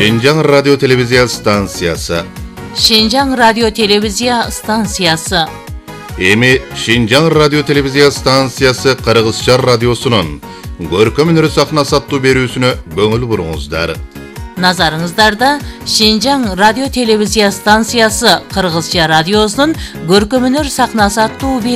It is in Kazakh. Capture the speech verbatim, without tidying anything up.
Шинжаң радио телевизия станциясы. Шинжаң радио телевизия станциясы. Эми Шинжаң радио телевизия станциясы Кыргызча радиосунун көркөм өнөр сахнасы аттуу берүүсүнө көңүл буруңуздар. Назарыңыздарда Шинжаң радио телевизия станциясы Кыргызча радиосунун көркөм өнөр сахнасы аттуу